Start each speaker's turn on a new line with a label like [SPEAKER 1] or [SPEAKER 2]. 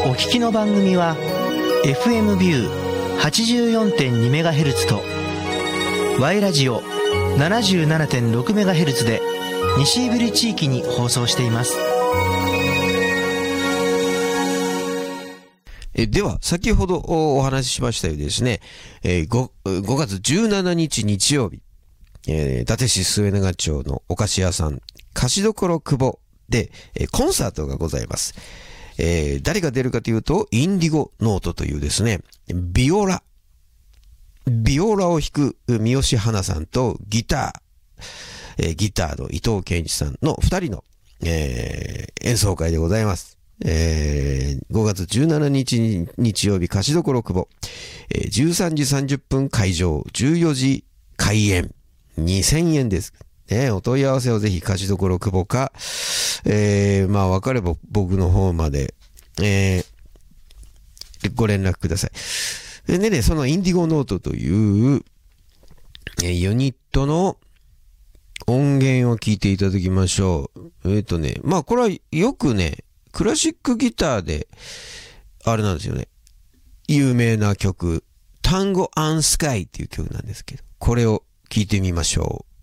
[SPEAKER 1] お聞きの番組は FM ビュー 84.2MHz と Y ラジオ 77.6MHz で西胆振地域に放送しています。
[SPEAKER 2] では、先ほどお話ししましたようにですね、5月17日日曜日、伊達市末永町のお菓子屋さん、菓子どころ久保で、コンサートがございます。誰が出るかというと、インディゴノートというですね、ビオラを弾く三好花さんとギターの伊藤健一さんの2人の、演奏会でございます。5月17日日曜日、菓子どころ久保、13時30分会場、14時開演、2000円です。お問い合わせをぜひ菓子どころ久保か、わかれば僕の方まで、ご連絡ください。でね、そのインディゴノートという、ユニットの音源を聞いていただきましょう。これはよくね、クラシックギターで、あれなんですよね。有名な曲、タンゴ・アン・スカイっていう曲なんですけど、これを聞いてみましょう。